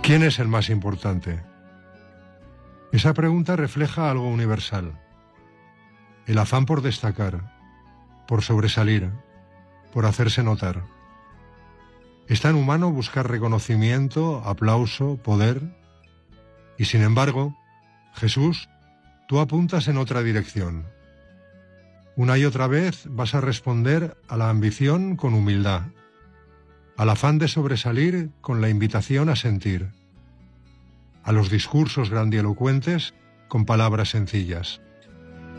¿Quién es el más importante? Esa pregunta refleja algo universal: el afán por destacar, por sobresalir, por hacerse notar. Es tan humano buscar reconocimiento, aplauso, poder, y sin embargo, Jesús, tú apuntas en otra dirección. Una y otra vez vas a responder a la ambición con humildad, al afán de sobresalir con la invitación a sentir, a los discursos grandilocuentes con palabras sencillas.